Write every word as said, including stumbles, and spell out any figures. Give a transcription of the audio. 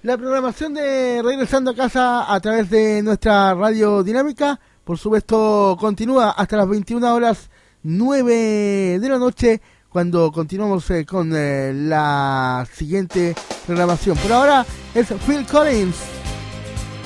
La programación de Regresando a Casa a través de nuestra radio dinámica, por supuesto, continúa hasta las veintiuna horas nueve de la noche, cuando continuamos eh, con eh, la siguiente programación. Por ahora es Phil Collins.